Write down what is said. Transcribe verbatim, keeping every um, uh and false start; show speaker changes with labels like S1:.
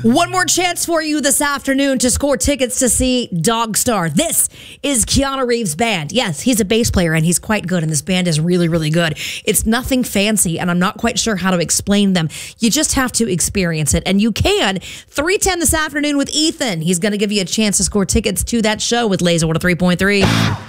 S1: One more chance for you this afternoon to score tickets to see Dogstar. This is Keanu Reeves' band. Yes, he's a bass player and he's quite good, and this band is really, really good. It's nothing fancy, and I'm not quite sure how to explain them. You just have to experience it, and you can. three ten this afternoon with Ethan. He's going to give you a chance to score tickets to that show with Laser one oh three point three.